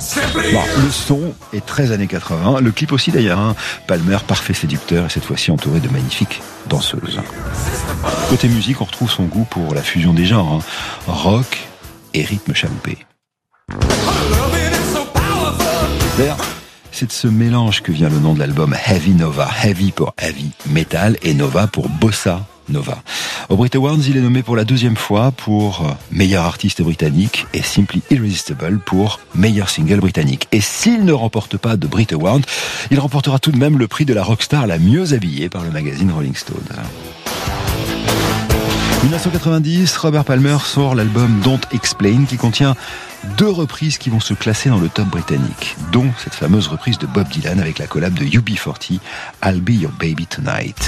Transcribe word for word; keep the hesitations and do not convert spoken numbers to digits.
Bon, le son est très années quatre-vingts, le clip aussi d'ailleurs, hein. Palmer, parfait séducteur et cette fois-ci entouré de magnifiques danseuses. Côté musique, on retrouve son goût pour la fusion des genres, hein. Rock et rythme chaloupé. D'ailleurs, c'est de ce mélange que vient le nom de l'album Heavy Nova. Heavy pour heavy metal et Nova pour bossa nova. Aux Brit Awards, il est nommé pour la deuxième fois pour meilleur artiste britannique et Simply Irresistible pour meilleur single britannique. Et s'il ne remporte pas de Brit Awards, il remportera tout de même le prix de la rockstar la mieux habillée par le magazine Rolling Stone. dix-neuf cent quatre-vingt-dix, Robert Palmer sort l'album Don't Explain qui contient deux reprises qui vont se classer dans le top britannique, dont cette fameuse reprise de Bob Dylan avec la collab de U B quarante, I'll Be Your Baby Tonight.